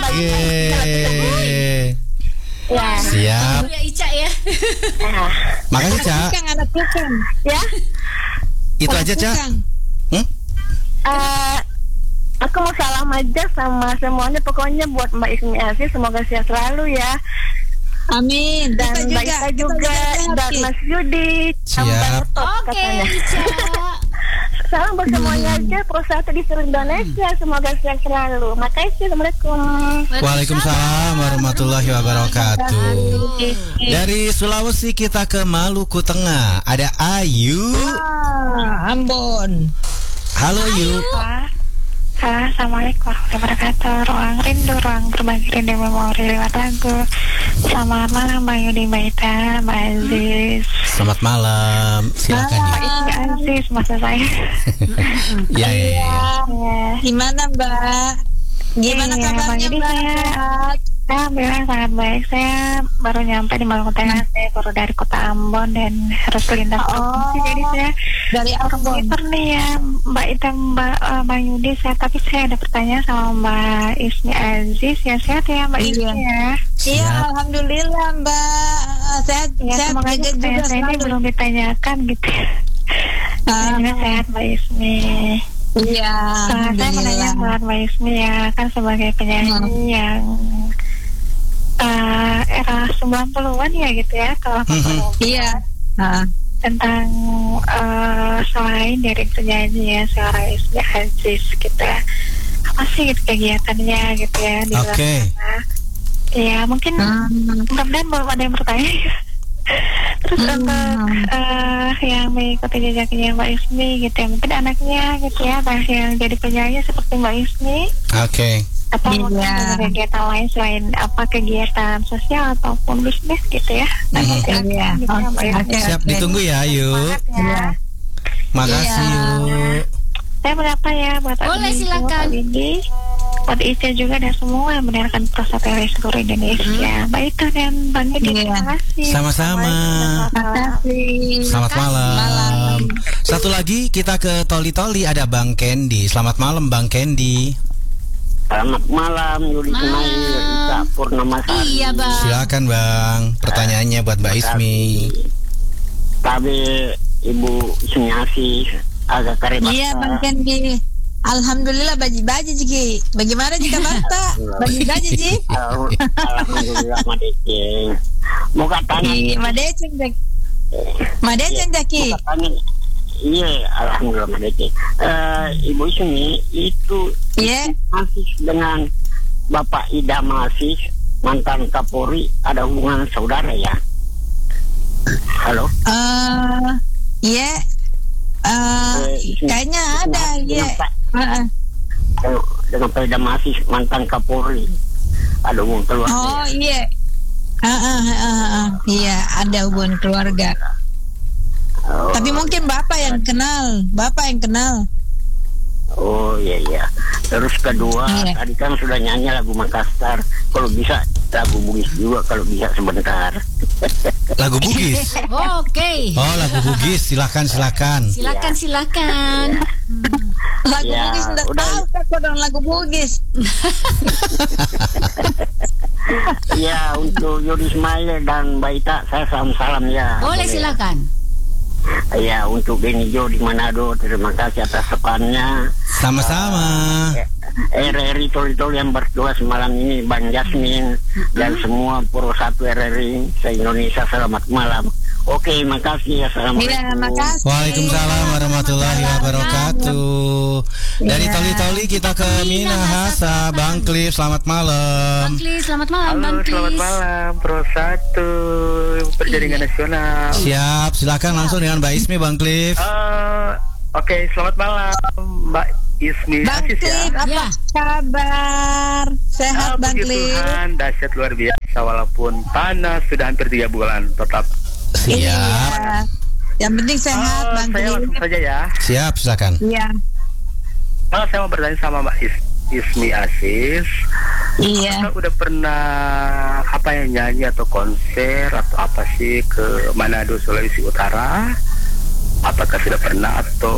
Oke. Ya. Siap. Ya Ica ya. Makasih, Ca. Ada tukang. Ya. Itu aja, Ca. Aku mau salam aja sama semuanya, pokoknya buat Mbak Ismi Aziz, semoga sehat selalu ya. Amin. Dan Mbak Ita juga, dan Mas Yudi. Siap. Oke, Ica. Salam buat semuanya aja, Pro 1 di seluruh Indonesia, semoga sehat selalu. Makasih, Assalamualaikum. Waalaikumsalam warahmatullahi wabarakatuh. Dari Sulawesi kita ke Maluku Tengah. Ada Ayu. Ambon. Halo Ayu. Assalamualaikum warahmatullahi wabarakatuh. Ruang rindu, ruang berbagi rindu memori lewat lagu. Selamat malam Mbak Yudi, Mbak Ita, Mbak Aziz. Selamat malam. Silakan ya. Mbak Aziz, maksud saya. Ya. Gimana Mbak? Gimana kabarnya Mbak? Mbak? Alhamdulillah sangat baik. Saya baru nyampe di Maluku Tengah. Saya baru dari kota Ambon dan harus lintas provinsi. Jadi saya Dari Ambon. komputer nih ya Mbak Ita, Mbak Yudi. Tapi saya ada pertanyaan sama Mbak Ismi Aziz. Ya sehat ya Mbak Ismi ya. Iya, alhamdulillah Mbak. Sehat, Ya sehat semoga juga pertanyaan saya ini selalu. belum ditanyakan gitu. Semoga sehat Mbak Ismi. Iya, Saya menanya alhamdulillah. buat Mbak Ismi ya, kan sebagai penyanyi yang era 90-an ya gitu ya, kalau Iya. tentang selain dari penyanyi ya seorang Ismi Aziz gitu ya, apa sih gitu kegiatannya gitu ya di luar Oke. sana. Ya mungkin mudah-mudahan belum ada yang bertanya ya. Terus untuk yang mengikuti jejaknya Mbak Ismi gitu ya, mungkin anaknya gitu ya yang jadi penyanyi seperti Mbak Ismi, Oke. atau mungkin ada kegiatan lain selain kegiatan sosial ataupun bisnis gitu ya. Nanti Iya. gitu ya, Mbak Ismi. Siap, ditunggu ya Ayu. Semangat ya. Makasih Yu. Saya berapa ya buat Boleh, admin, silakan. buat Windy, buat Ica juga dan semua yang mendengarkan Prosatele seluruh Indonesia. Mbak Ita dan Bang Yudi, terima kasih. Sama-sama. Makasih. Selamat malam. Satu lagi kita ke Toli-Toli, ada Bang Kendi. Selamat malam Bang Kendi. Selamat malam Yudi Ismail, Ika Purnamasari. Iya Bang. Silakan Bang. Pertanyaannya buat Mbak Ismi. Tapi Ibu Ismi Aziz agak keren. Iya, Bang Kendi. Alhamdulillah baji-baji Ji. Bagaimana jika Bata? Baji-baji Ji. Alhamdulillah Madece. Mau katanya Madeceng Ji. Madeceng Jaki. Iya, alhamdulillah Madece. Ibu Ismi itu Iya. Aziz dengan Bapak Idam Aziz mantan Kapolri ada hubungan saudara ya? Halo? Iya. Kayaknya ada, ya. Dengan Pak Idam Aziz mantan Kapolri ada hubungan keluarga. Oh iya. Iya, ada hubungan keluarga. Oh, Tapi mungkin Bapak yang kenal. oh iya. Terus kedua, Iya. tadi kan sudah nyanyi lagu Makassar. Kalau bisa lagu Bugis juga kalau bisa sebentar. Lagu Bugis. Oke. Oh, lagu Bugis. Silakan. Silakan. Lagu Ya, Bugis enggak udah. tahu kok dong lagu Bugis. Ya, untuk Yudi Ismail dan Mbak Ita saya salam ya. Boleh silakan. Ya, untuk Benijo di Manado, terima kasih atas sepannya. Sama-sama. RRI Tol-Tol yang bertugas malam ini, Bang Jasmin dan semua Pro 1 RRI se-Indonesia, selamat malam. Oke, makasih. Assalamualaikum. Iya, makasih. Waalaikumsalam warahmatullahi wabarakatuh. Dari Toli-Toli kita ke Minahasa. Bang Cliff, selamat malam. Bang Klis, selamat malam Bang Halo, Klis. selamat malam Pro 1 Perjaringan Nasional. Siap, silakan langsung dengan Mbak Ismi Bang Cliff. Oke, selamat malam Mbak Ismi Bang Aziz ya. Klip, apa Ya. kabar? Sehat Bang Puji Klip? Tuhan, dahsyat luar biasa walaupun panas sudah hampir 3 bulan tetap. Siap. Iya. Yang penting sehat Bang Saya langsung Klip. saja ya. Siap, silakan. Iya. Saya mau bertanya sama Mbak Ismi Aziz. Iya. Apakah udah pernah nyanyi atau konser atau apa sih ke Manado, Sulawesi Utara? Apakah sudah pernah atau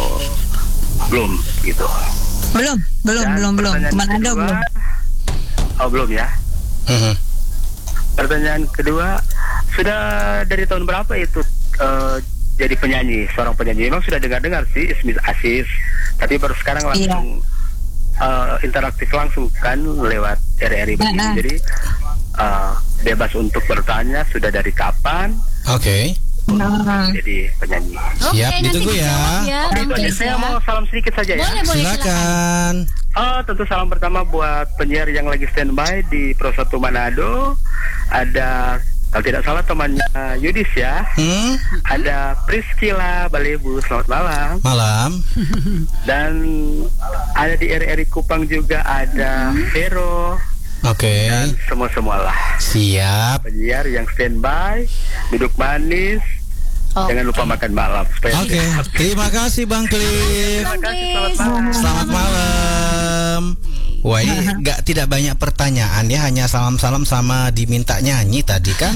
belum gitu? Belum. Dan Ke Manado pertanyaan belum. Oh, belum ya. Pertanyaan kedua, sudah dari tahun berapa itu jadi penyanyi, seorang penyanyi? Memang sudah dengar sih Ismi Aziz, tapi baru sekarang langsung interaktif langsung kan lewat RRI begini. Jadi bebas untuk bertanya sudah dari kapan? Oke. Jadi penyanyi. Siap, ditunggu ya. Saya mau salam sedikit saja ya. Boleh, Silakan. Tentu salam pertama buat penyiar yang lagi standby di Pro 1 Manado. Ada, kalau tidak salah temannya Yudis ya. Ada Priscila Balebu, selamat malam. Malam. Dan ada di RRI Kupang juga ada Vero. Oke. Dan semua-semualah. Siap. Penyiar yang standby, duduk manis. Jangan lupa makan malam. Oke. Terima kasih Bang Cliff. Terima kasih, selamat malam. Selamat malam. Wah, ini tidak banyak pertanyaan ya, hanya salam-salam sama diminta nyanyi tadi kan.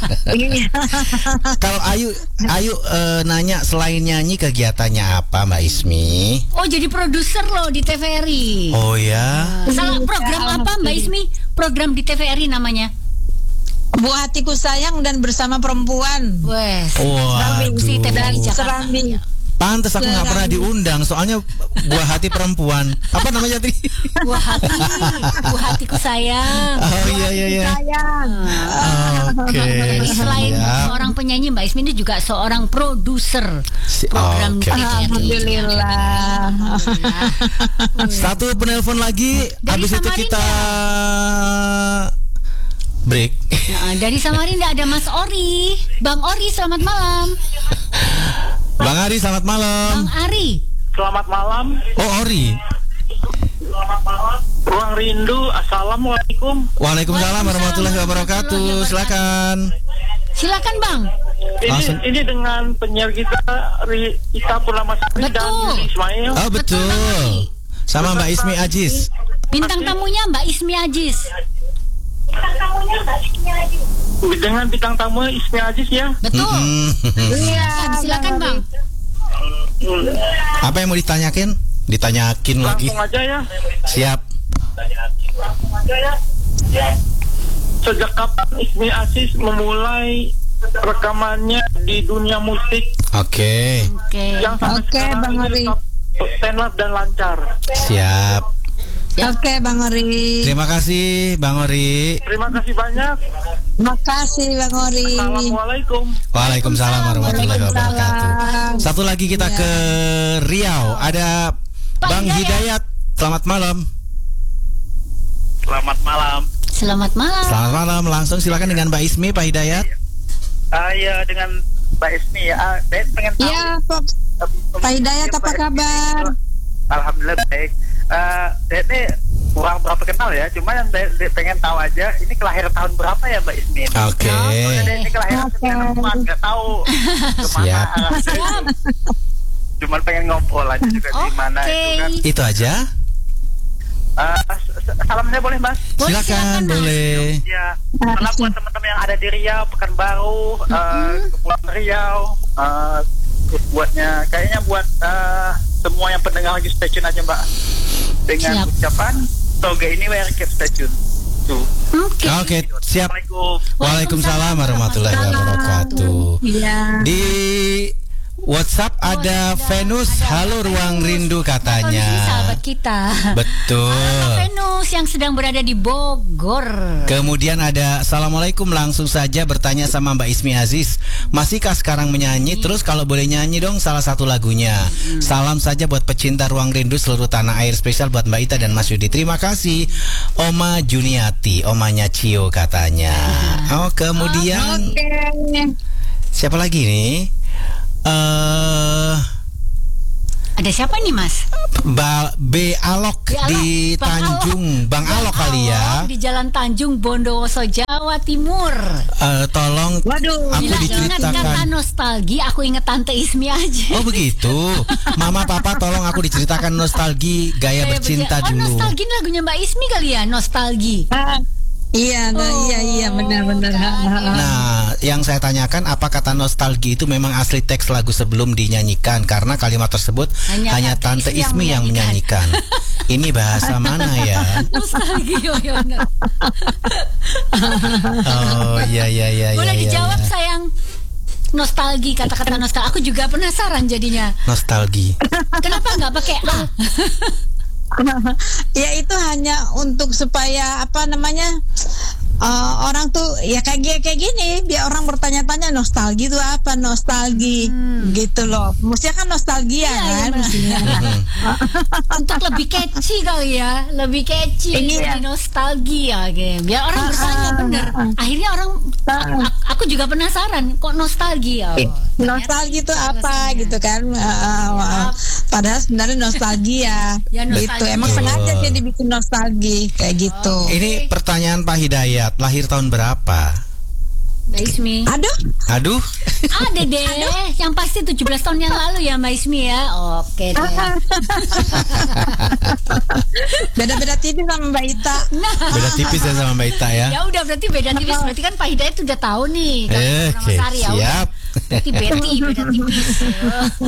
Kalau Ayu nanya selain nyanyi kegiatannya apa Mbak Ismi? Oh, jadi produser loh di TVRI. Oh ya. Salah program apa Mbak Ismi? Program di TVRI namanya. Buah Hatiku Sayang dan Bersama Perempuan. Wes. Waduh. TVRI Jakarta. Serambi. Pantes aku nggak pernah diundang, soalnya buah hati perempuan. Apa namanya tadi? Buah hatiku sayang. Oh iya. Sayang. Oke. Jadi selain seorang penyanyi, Mbak Ismi ini juga seorang produser program Oke. TVRI. Alhamdulillah. Satu penelpon lagi, Dari habis itu Samarinda. kita break. Nah, dari Samarinda ada Mas Ori. Bang Ori, selamat malam. Bang Ari, selamat malam. Bang Ari. Selamat malam. Oh, Ori. Selamat malam. Ruang Rindu, assalamualaikum. Waalaikumsalam warahmatullahi wabarakatuh. Silakan. Silakan Bang. Ini dengan penyiar kita Ita Purnamasari dan Betul. Yudi Ismail. Oh, betul. Sama Mbak Ismi Aziz. Bintang tamunya Mbak Ismi Aziz. Dengan bintang tamu Ismi Aziz ya. Betul. Silakan Bang. Apa yang mau ditanyakin? Ditanyakin lagi. Langsung aja ya. Siap. Sejak kapan Ismi Aziz memulai rekamannya di dunia musik Oke. yang sampai Oke, sekarang Bang ini Ari. tetap stand up dan lancar? Siap. Oke, Bang Ori. Terima kasih Bang Ori. Terima kasih banyak. Makasih Bang Ori. Assalamualaikum. Waalaikumsalam warahmatullahi wabarakatuh. Satu lagi kita ke Riau. Ada Bang Hidayat. Selamat malam. Selamat malam. Selamat malam. Selamat malam. Langsung silakan dengan Mbak Ismi, Pak Hidayat. Ya dengan Mbak Ismi ya. Saya pengen tahu. Iya, Pak Hidayat apa kabar? Alhamdulillah baik. Dede kurang berapa kenal ya, cuma yang Dede pengen tahu aja ini kelahiran tahun berapa ya Mbak Ismi? Oke. Ini kelahiran 94, nggak tahu kemana Siap. arahnya. Cuman pengen ngobrol aja juga di mana itu kan. Itu aja. Salamnya boleh Mas? Silakan, boleh. Ya, karena buat teman-teman yang ada di Riau, Pekanbaru, Kepulauan Riau, terus kayaknya buat semua yang pendengar lagi stay tune aja Mbak. Dengan ucapan Toga ini keep stay tune. Oke, siap. Assalamualaikum. Waalaikumsalam warahmatullahi wabarakatuh. Iya. Di WhatsApp ada Venus, halo Ruang Rindu katanya. Ini sahabat kita. Betul. Venus yang sedang berada di Bogor. Kemudian ada Assalamualaikum, langsung saja bertanya sama Mbak Ismi Aziz, masihkah sekarang menyanyi? Terus kalau boleh nyanyi dong salah satu lagunya. Salam saja buat pecinta Ruang Rindu seluruh tanah air, spesial buat Mbak Ita dan Mas Yudi. Terima kasih. Oma Juniati, omanya Cio katanya. Oh, kemudian siapa lagi nih? Ada siapa nih Mas? B Alok di Tanjung, Bang Alok kali ya. Di Jalan Tanjung Bondowoso, Jawa Timur. Tolong aku Bila ingat kata diceritakan. nostalgi, aku ingat Tante Ismi aja. Oh begitu. Mama Papa tolong aku diceritakan nostalgi gaya bercinta Oh, dulu. nostalgi ini lagunya Mbak Ismi kali ya, nostalgi. Iya, iya benar-benar. Nah, yang saya tanyakan, apa kata nostalgia itu memang asli teks lagu sebelum dinyanyikan? Karena kalimat tersebut hanya Tante Ismi yang menyanyikan. Ini bahasa mana ya? Nostalgia. Oh, iya. Boleh dijawab sayang. Nostalgia, kata-kata nostalgia. Aku juga penasaran jadinya. Nostalgia. Kenapa nggak pakai A? Ya itu hanya untuk supaya orang tuh ya kayak gini, biar orang bertanya-tanya nostalgia itu apa, nostalgia gitu loh. Mestinya kan nostalgia kan mestinya. Untuk lebih catchy kali ya, lebih catchy, jadi nostalgia gitu. Biar orang bertanya bener. Akhirnya orang, aku juga penasaran kok nostalgia. Nostalgia itu apa gitu kan? Padahal sebenarnya nostalgia. Ya, gitu. Emang sengaja dia dibikin nostalgia kayak gitu. Ini pertanyaan Pak Hidayat, lahir tahun berapa? Mbak Ismi. Aduh. Ada deh. Yang pasti 17 tahun yang lalu ya Mbak Ismi ya. Oke deh. Beda-beda tipis sama Mbak Ita. Beda tipis ya sama Mbak Ita ya. Ya udah berarti beda tipis. Berarti kan Pak Hidayat udah tahu nih. Oke, siap. Berarti beda tipis.